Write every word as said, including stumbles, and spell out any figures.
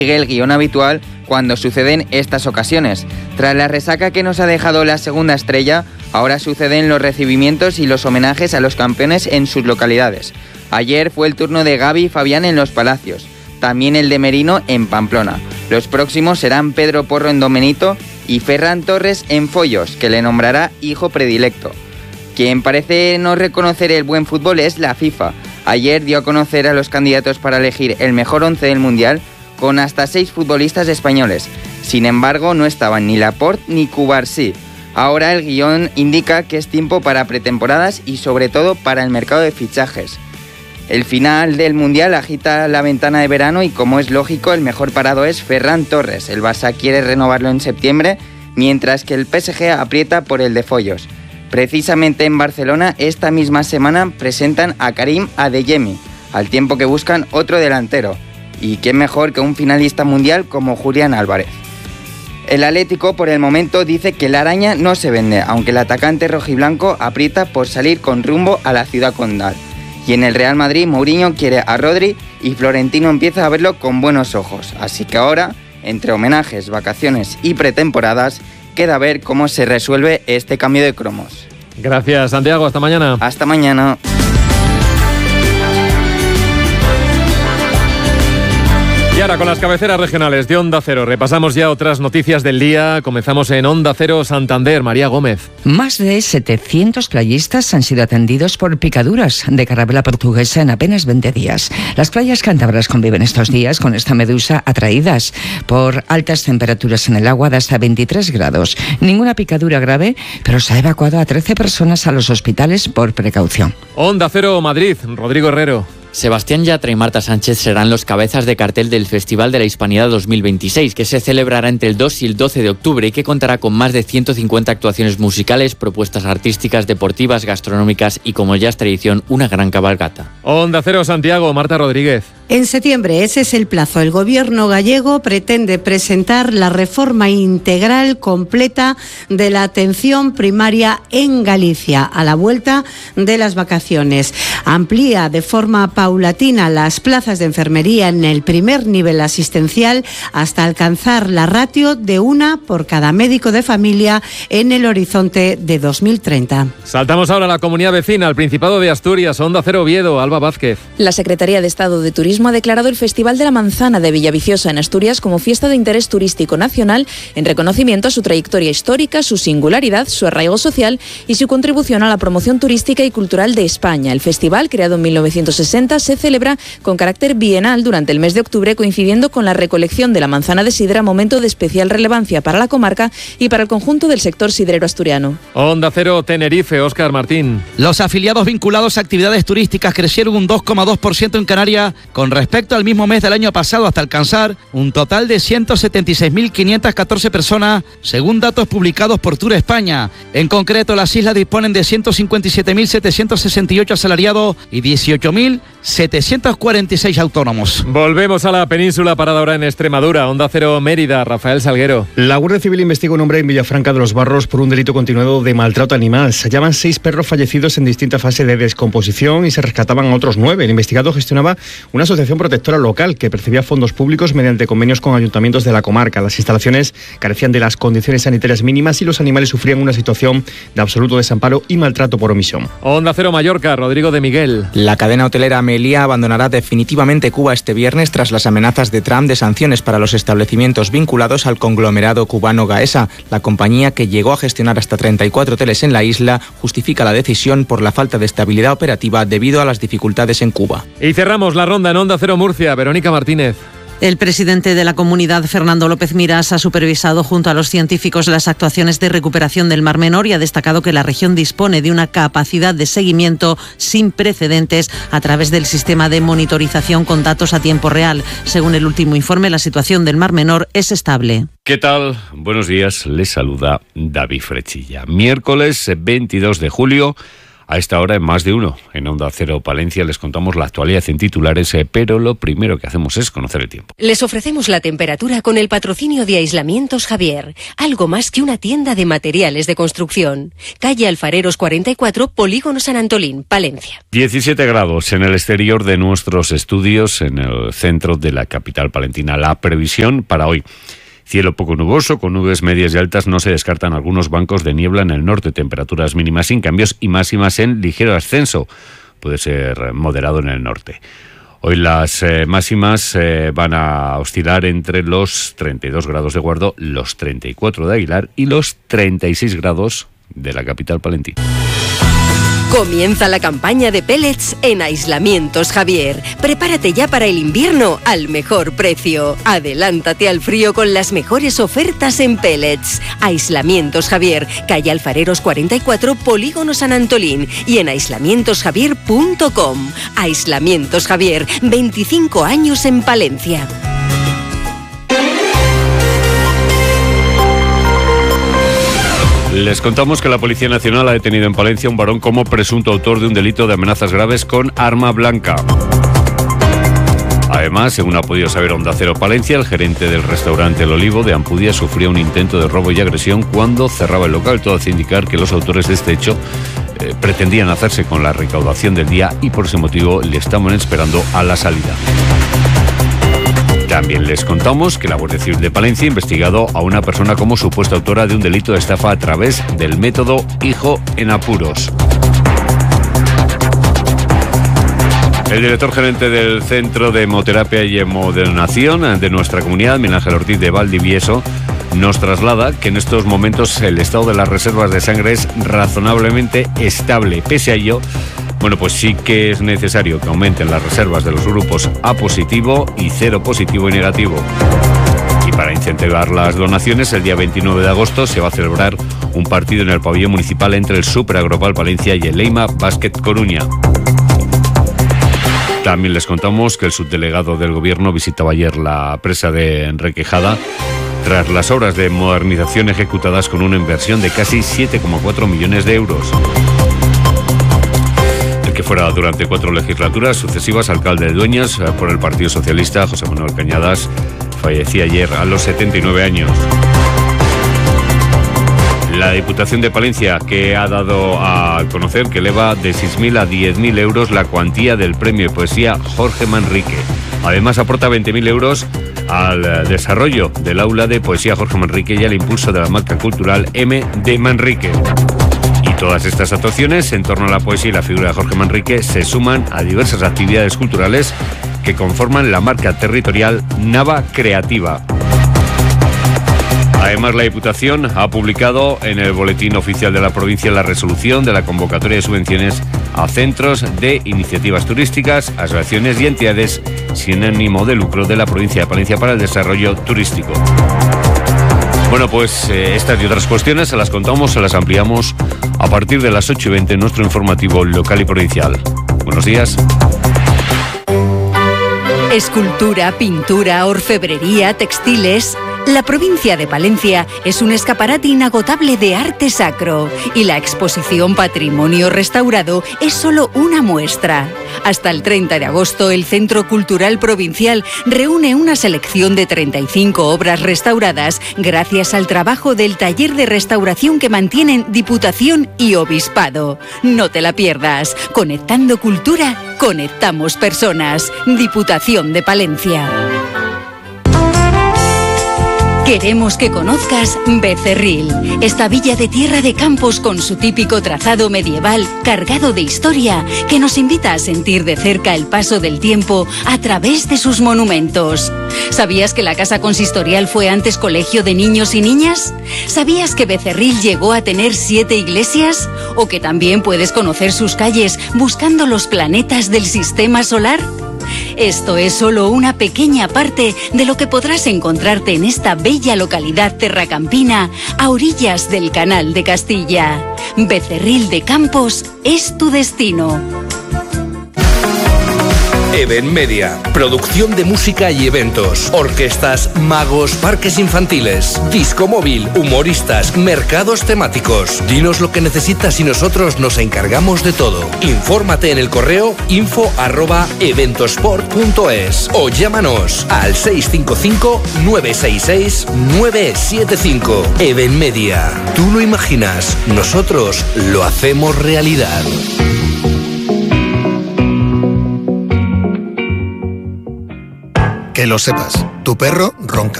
el guión habitual cuando suceden estas ocasiones. Tras la resaca que nos ha dejado la segunda estrella, ahora suceden los recibimientos y los homenajes a los campeones en sus localidades. Ayer fue el turno de Gaby y Fabián en Los Palacios, también el de Merino en Pamplona. Los próximos serán Pedro Porro en Domenito y Ferran Torres en Foyos, que le nombrará hijo predilecto. Quien parece no reconocer el buen fútbol es la FIFA. Ayer dio a conocer a los candidatos para elegir el mejor once del Mundial, con hasta seis futbolistas españoles. Sin embargo, no estaban ni Laporte ni Cubarsí. Ahora el guión indica que es tiempo para pretemporadas y sobre todo para el mercado de fichajes. El final del Mundial agita la ventana de verano y, como es lógico, el mejor parado es Ferran Torres. El Barça quiere renovarlo en septiembre, mientras que el P S G aprieta por el de Foyos. Precisamente en Barcelona, esta misma semana presentan a Karim Adeyemi, al tiempo que buscan otro delantero. Y quién mejor que un finalista mundial como Julián Álvarez. El Atlético por el momento dice que la araña no se vende, aunque el atacante rojiblanco aprieta por salir con rumbo a la ciudad condal. Y en el Real Madrid, Mourinho quiere a Rodri y Florentino empieza a verlo con buenos ojos. Así que ahora, entre homenajes, vacaciones y pretemporadas, queda ver cómo se resuelve este cambio de cromos. Gracias, Santiago. Hasta mañana. Hasta mañana. Y ahora con las cabeceras regionales de Onda Cero. Repasamos ya otras noticias del día. Comenzamos en Onda Cero Santander. María Gómez. Más de setecientos playistas han sido atendidos por picaduras de carabela portuguesa en apenas veinte días. Las playas cántabras conviven estos días con esta medusa, atraídas por altas temperaturas en el agua de hasta veintitrés grados. Ninguna picadura grave, pero se ha evacuado a trece personas a los hospitales por precaución. Onda Cero Madrid. Rodrigo Herrero. Sebastián Yatra y Marta Sánchez serán los cabezas de cartel del Festival de la Hispanidad dos mil veintiséis, que se celebrará entre el dos y el doce de octubre y que contará con más de ciento cincuenta actuaciones musicales, propuestas artísticas, deportivas, gastronómicas y, como ya es tradición, una gran cabalgata. Onda Cero Santiago, Marta Rodríguez. En septiembre, ese es el plazo. El gobierno gallego pretende presentar la reforma integral completa de la atención primaria en Galicia, a la vuelta de las vacaciones. Amplía de forma paulatina las plazas de enfermería en el primer nivel asistencial hasta alcanzar la ratio de una por cada médico de familia en el horizonte de dos mil treinta. Saltamos ahora a la comunidad vecina, al Principado de Asturias. Onda Cero Oviedo, Alba Vázquez. La Secretaría de Estado de Turismo ha declarado el Festival de la Manzana de Villaviciosa en Asturias como fiesta de interés turístico nacional en reconocimiento a su trayectoria histórica, su singularidad, su arraigo social y su contribución a la promoción turística y cultural de España. El festival, creado en mil novecientos sesenta, se celebra con carácter bienal durante el mes de octubre, coincidiendo con la recolección de la manzana de sidra, momento de especial relevancia para la comarca y para el conjunto del sector sidrero asturiano. Onda Cero Tenerife, Óscar Martín. Los afiliados vinculados a actividades turísticas crecieron un dos coma dos por ciento en Canarias con respecto al mismo mes del año pasado, hasta alcanzar un total de ciento setenta y seis mil quinientas catorce personas, según datos publicados por Tour España. En concreto, las islas disponen de ciento cincuenta y siete mil setecientos sesenta y ocho asalariados y dieciocho mil setecientos cuarenta y seis autónomos. Volvemos a la península, parada ahora en Extremadura. Onda Cero Mérida, Rafael Salguero. La Guardia Civil investiga a un hombre en Villafranca de los Barros por un delito continuado de maltrato animal. Se hallaban seis perros fallecidos en distintas fases de descomposición y se rescataban otros nueve. El investigado gestionaba una asociación protectora local que percibía fondos públicos mediante convenios con ayuntamientos de la comarca. Las instalaciones carecían de las condiciones sanitarias mínimas y los animales sufrían una situación de absoluto desamparo y maltrato por omisión. Onda Cero Mallorca, Rodrigo de Miguel. La cadena hotelera Meliá abandonará definitivamente Cuba este viernes tras las amenazas de Trump de sanciones para los establecimientos vinculados al conglomerado cubano Gaesa. La compañía, que llegó a gestionar hasta treinta y cuatro hoteles en la isla, justifica la decisión por la falta de estabilidad operativa debido a las dificultades en Cuba. Y cerramos la ronda en Onda Cero Murcia, Verónica Martínez. El presidente de la comunidad, Fernando López Miras, ha supervisado junto a los científicos las actuaciones de recuperación del Mar Menor y ha destacado que la región dispone de una capacidad de seguimiento sin precedentes a través del sistema de monitorización con datos a tiempo real. Según el último informe, la situación del Mar Menor es estable. ¿Qué tal? Buenos días, les saluda David Frechilla. Miércoles veintidós de julio. A esta hora en Más de Uno, en Onda Cero Palencia, les contamos la actualidad en titulares, eh, pero lo primero que hacemos es conocer el tiempo. Les ofrecemos la temperatura con el patrocinio de Aislamientos Javier, algo más que una tienda de materiales de construcción. Calle Alfareros cuarenta y cuatro, Polígono San Antolín, Palencia. diecisiete grados en el exterior de nuestros estudios, en el centro de la capital palentina. La previsión para hoy: cielo poco nuboso, con nubes medias y altas. No se descartan algunos bancos de niebla en el norte. Temperaturas mínimas sin cambios y máximas en ligero ascenso. Puede ser moderado en el norte. Hoy las eh, máximas eh, van a oscilar entre los treinta y dos grados de Guardo, los treinta y cuatro de Aguilar y los treinta y seis grados de la capital palentina. Comienza la campaña de pellets en Aislamientos Javier. Prepárate ya para el invierno al mejor precio. Adelántate al frío con las mejores ofertas en pellets. Aislamientos Javier, calle Alfareros cuarenta y cuatro, Polígono San Antolín y en aislamientos javier punto com. Aislamientos Javier, veinticinco años en Palencia. Les contamos que la Policía Nacional ha detenido en Palencia a un varón como presunto autor de un delito de amenazas graves con arma blanca. Además, según ha podido saber Onda Cero Palencia, el gerente del restaurante El Olivo de Ampudia sufrió un intento de robo y agresión cuando cerraba el local. Todo hace indicar que los autores de este hecho eh, pretendían hacerse con la recaudación del día y por ese motivo le estaban esperando a la salida. También les contamos que la Guardia Civil de Palencia ha investigado a una persona como supuesta autora de un delito de estafa a través del método Hijo en Apuros. El director gerente del Centro de Hemoterapia y Hemodonación de nuestra comunidad, Miguel Ángel Ortiz de Valdivieso, nos traslada que en estos momentos el estado de las reservas de sangre es razonablemente estable. Pese a ello, bueno, pues sí que es necesario que aumenten las reservas de los grupos A positivo y cero positivo y negativo. Y para incentivar las donaciones, el día veintinueve de agosto se va a celebrar un partido en el pabellón municipal entre el Super Agropal Palencia y el Leima Basket Coruña. También les contamos que el subdelegado del Gobierno visitaba ayer la presa de Requejada tras las obras de modernización ejecutadas con una inversión de casi siete coma cuatro millones de euros. El que fuera durante cuatro legislaturas sucesivas alcalde de Dueñas por el Partido Socialista, José Manuel Cañadas, fallecía ayer a los setenta y nueve años. La Diputación de Palencia, que ha dado a conocer que eleva de seis mil a diez mil euros la cuantía del premio de poesía Jorge Manrique. Además, aporta veinte mil euros al desarrollo del aula de poesía Jorge Manrique y al impulso de la marca cultural M de Manrique. Y todas estas actuaciones en torno a la poesía y la figura de Jorge Manrique se suman a diversas actividades culturales que conforman la marca territorial Nava Creativa. Además, la Diputación ha publicado en el Boletín Oficial de la Provincia la resolución de la convocatoria de subvenciones a centros de iniciativas turísticas, asociaciones y entidades sin ánimo de lucro de la provincia de Palencia para el desarrollo turístico. Bueno, pues eh, estas y otras cuestiones se las contamos, se las ampliamos a partir de las ocho y veinte en nuestro informativo local y provincial. Buenos días. Escultura, pintura, orfebrería, textiles. La provincia de Palencia es un escaparate inagotable de arte sacro y la exposición Patrimonio Restaurado es solo una muestra. Hasta el treinta de agosto, el Centro Cultural Provincial reúne una selección de treinta y cinco obras restauradas gracias al trabajo del taller de restauración que mantienen Diputación y Obispado. No te la pierdas. Conectando cultura, conectamos personas. Diputación de Palencia. Queremos que conozcas Becerril, esta villa de tierra de campos con su típico trazado medieval cargado de historia que nos invita a sentir de cerca el paso del tiempo a través de sus monumentos. ¿Sabías que la casa consistorial fue antes colegio de niños y niñas? ¿Sabías que Becerril llegó a tener siete iglesias? ¿O que también puedes conocer sus calles buscando los planetas del sistema solar? Esto es solo una pequeña parte de lo que podrás encontrarte en esta bella localidad terracampina a orillas del Canal de Castilla. Becerril de Campos es tu destino. Even Media, producción de música y eventos, orquestas, magos, parques infantiles, disco móvil, humoristas, mercados temáticos. Dinos lo que necesitas y nosotros nos encargamos de todo. Infórmate en el correo info arroba eventosport punto es o llámanos al seis cinco cinco nueve seis seis nueve siete cinco. Even Media, tú lo imaginas, nosotros lo hacemos realidad. Que lo sepas, tu perro ronca.